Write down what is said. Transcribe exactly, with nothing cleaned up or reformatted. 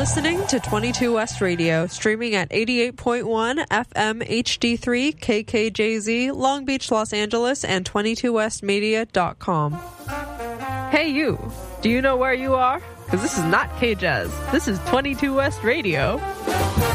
listening to twenty-two West Radio, streaming at eighty-eight point one F M H D three K K J Z, Long Beach, Los Angeles, and twenty-two west media dot com. Hey you, do you know where you are? Because this is not K-Jazz. This is twenty-two West Radio.